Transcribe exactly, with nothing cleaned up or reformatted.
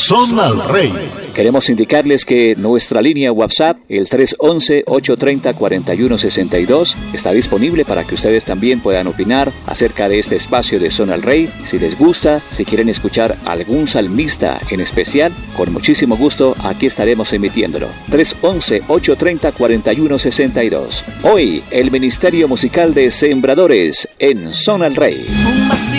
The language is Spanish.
Son al Rey. Queremos indicarles que nuestra línea WhatsApp, el tres once, ocho treinta, cuarenta y uno sesenta y dos, está disponible para que ustedes también puedan opinar acerca de este espacio de Son al Rey. Si les gusta, si quieren escuchar algún salmista en especial, con muchísimo gusto aquí estaremos emitiéndolo. tres once, ocho treinta, cuarenta y uno sesenta y dos. Hoy, el Ministerio Musical de Sembradores en Son al Rey.